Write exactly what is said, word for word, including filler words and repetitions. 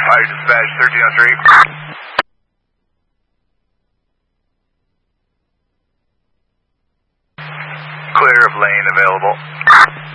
Fire dispatch thirteen oh three. Clear of lane available.